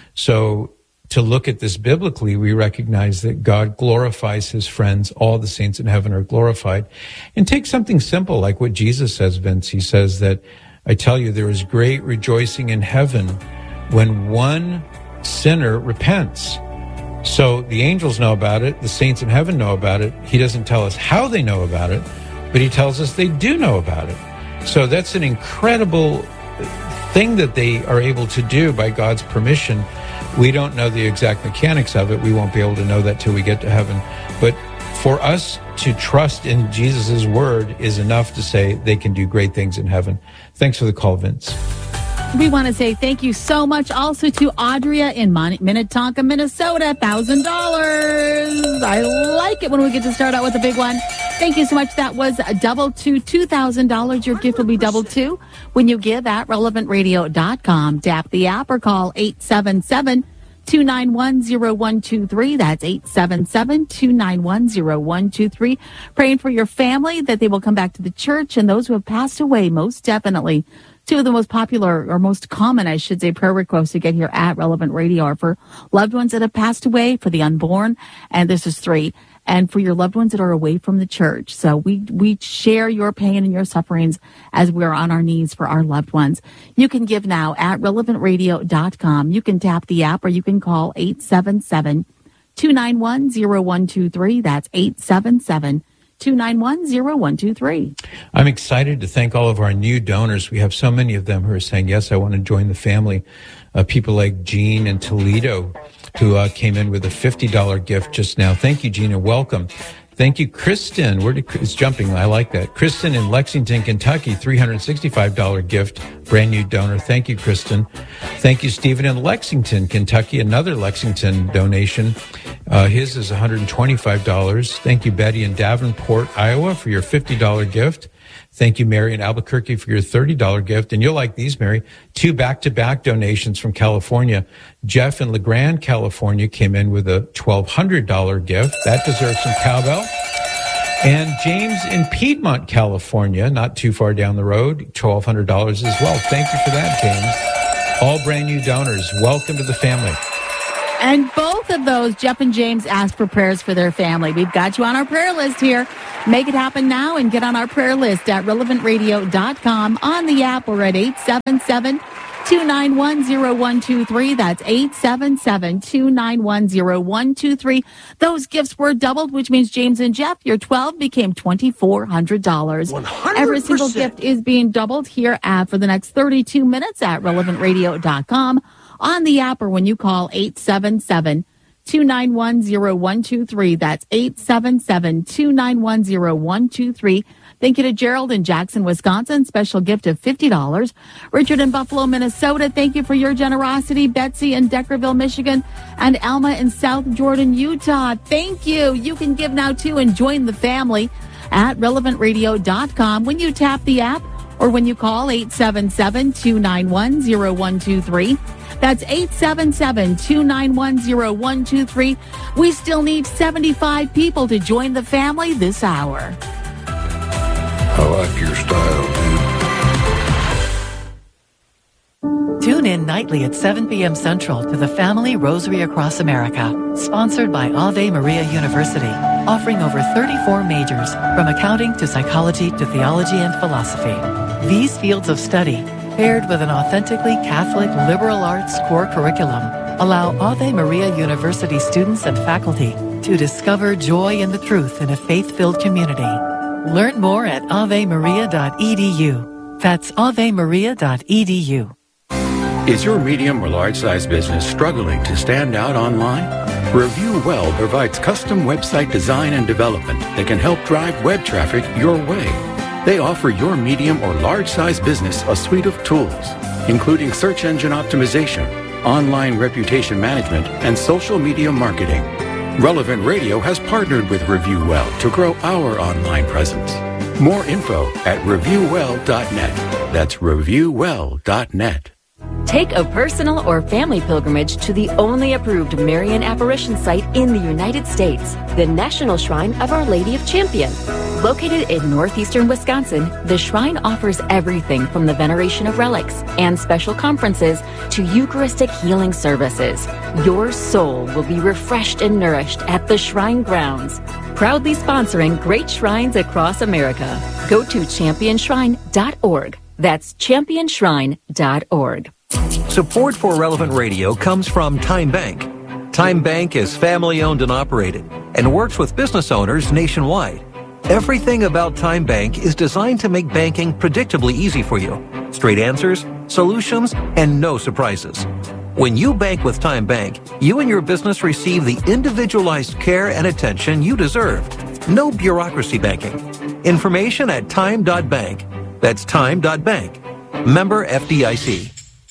So to look at this biblically, we recognize that God glorifies his friends. All the saints in heaven are glorified. And take something simple like what Jesus says, Vince. He says that, I tell you, there is great rejoicing in heaven when one sinner repents. So the angels know about it. The saints in heaven know about it. He doesn't tell us how they know about it, but he tells us they do know about it. So that's an incredible thing that they are able to do by God's permission. We don't know the exact mechanics of it. We won't be able to know that till we get to heaven. But for us to trust in Jesus' word is enough to say they can do great things in heaven. Thanks for the call, Vince. We want to say thank you so much also to Audria in Mon- Minnetonka, Minnesota, one thousand dollars. I like it when we get to start out with a big one. Thank you so much. That was double to two thousand dollars. Your gift will be double two when you give at relevant radio dot com. Tap the app or call eight seven seven, two nine one, zero one two three. That's eight seven seven, two nine one, zero one two three. Praying for your family that they will come back to the church, and those who have passed away, most definitely. Two of the most popular, or most common, I should say, prayer requests to get here at Relevant Radio are for loved ones that have passed away, for the unborn, and this is three, and for your loved ones that are away from the church. So we we share your pain and your sufferings as we're on our knees for our loved ones. You can give now at relevant radio dot com. You can tap the app, or you can call eight seven seven, two nine one, zero one two three. That's eight seven seven, two nine one, zero one two three. I'm excited to thank all of our new donors. We have so many of them who are saying, yes, I want to join the family. Uh, people like Jean in Toledo, who uh, came in with a fifty dollars gift just now. Thank you, Jean, and welcome. Thank you, Kristen. Where did it's jumping? I like that. Kristen in Lexington, Kentucky, three hundred sixty-five dollars gift, brand new donor. Thank you, Kristen. Thank you, Stephen in Lexington, Kentucky, another Lexington donation. Uh, his is one hundred twenty-five dollars. Thank you, Betty in Davenport, Iowa, for your fifty dollars gift. Thank you, Mary in Albuquerque, for your thirty dollars gift. And you'll like these, Mary. Two back-to-back donations from California. Jeff in LeGrand, California, came in with a twelve hundred dollars gift. That deserves some cowbell. And James in Piedmont, California, not too far down the road, twelve hundred dollars as well. Thank you for that, James. All brand new donors. Welcome to the family. And both of those, Jeff and James, asked for prayers for their family. We've got you on our prayer list here. Make it happen now and get on our prayer list at relevant radio dot com, on the app, or at eight seven seven, two nine one, zero one two three. That's eight seven seven, two nine one, zero one two three. Those gifts were doubled, which means James and Jeff, your twelve became twenty-four hundred dollars. one hundred percent. Every single gift is being doubled here at, for the next thirty-two minutes at relevant radio dot com, on the app, or when you call eight seven seven, two nine one, zero one two three. That's eight seven seven, two nine one, zero one two three. Thank you to Gerald in Jackson, Wisconsin. Special gift of fifty dollars. Richard in Buffalo, Minnesota. Thank you for your generosity. Betsy in Deckerville, Michigan. And Alma in South Jordan, Utah. Thank you. You can give now, too, and join the family at relevant radio dot com when you tap the app, or when you call eight seven seven, two nine one, zero one two three. That's eight seven seven, two nine one, zero one two three. We still need seventy-five people to join the family this hour. I like your style, dude. Tune in nightly at seven p.m. Central to the Family Rosary Across America, sponsored by Ave Maria University, offering over thirty-four majors, from accounting to psychology to theology and philosophy. These fields of study, paired with an authentically Catholic liberal arts core curriculum, allow Ave Maria University students and faculty to discover joy in the truth in a faith-filled community. Learn more at ave maria dot e d u. That's ave maria dot e d u. Is your medium or large-size business struggling to stand out online? Review Well provides custom website design and development that can help drive web traffic your way. They offer your medium or large-size business a suite of tools, including search engine optimization, online reputation management, and social media marketing. Relevant Radio has partnered with Review Well to grow our online presence. More info at review well dot net. That's review well dot net. Take a personal or family pilgrimage to the only approved Marian apparition site in the United States, the National Shrine of Our Lady of Champion. Located in northeastern Wisconsin, the shrine offers everything from the veneration of relics and special conferences to Eucharistic healing services. Your soul will be refreshed and nourished at the shrine grounds. Proudly sponsoring great shrines across America. Go to champion shrine dot org. That's champion shrine dot org. Support for Relevant Radio comes from Time Bank. Time Bank is family-owned and operated and works with business owners nationwide. Everything about Time Bank is designed to make banking predictably easy for you. Straight answers, solutions, and no surprises. When you bank with Time Bank, you and your business receive the individualized care and attention you deserve. No bureaucracy banking. Information at time dot bank. That's time dot bank. Member F D I C.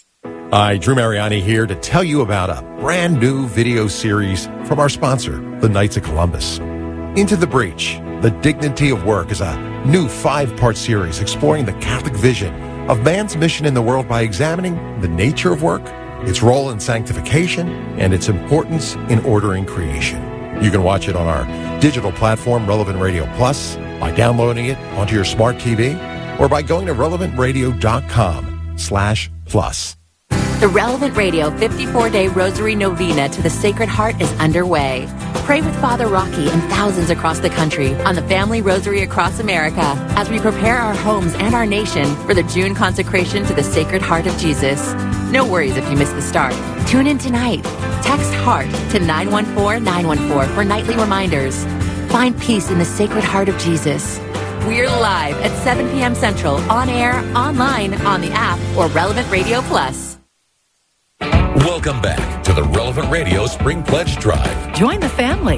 Hi, Drew Mariani here to tell you about a brand new video series from our sponsor, the Knights of Columbus. Into the Breach, The Dignity of Work is a new five-part series exploring the Catholic vision of man's mission in the world by examining the nature of work, its role in sanctification, and its importance in ordering creation. You can watch it on our digital platform, Relevant Radio Plus, by downloading it onto your smart T V, or by going to relevant radio dot com slash plus. The Relevant Radio fifty-four day Rosary Novena to the Sacred Heart is underway. Pray with Father Rocky and thousands across the country on the Family Rosary Across America as we prepare our homes and our nation for the June consecration to the Sacred Heart of Jesus. No worries if you miss the start. Tune in tonight. Text HEART to nine one four nine one four for nightly reminders. Find peace in the Sacred Heart of Jesus. We're live at seven p.m. Central, on air, online, on the app, or Relevant Radio Plus. Welcome back to the Relevant Radio Spring Pledge Drive. Join the family.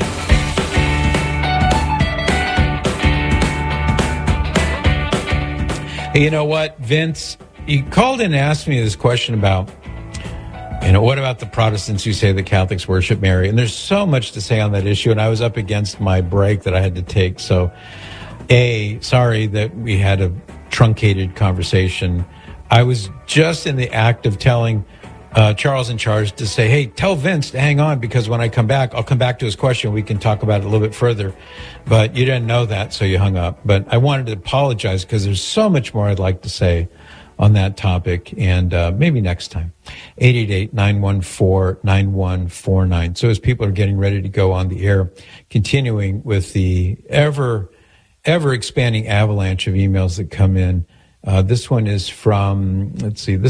Hey, you know what, Vince? You called in and asked me this question about, you know, what about the Protestants who say the Catholics worship Mary? And there's so much to say on that issue, and I was up against my break that I had to take. So, A, sorry that we had a truncated conversation. I was just in the act of telling uh, Charles in charge to say, hey, tell Vince to hang on, because when I come back, I'll come back to his question. We can talk about it a little bit further. But you didn't know that, so you hung up. But I wanted to apologize because there's so much more I'd like to say on that topic, and uh, maybe next time. eight eight eight, nine one four, nine one four nine. So as people are getting ready to go on the air, continuing with the ever, ever expanding avalanche of emails that come in, uh, this one is from, let's see, this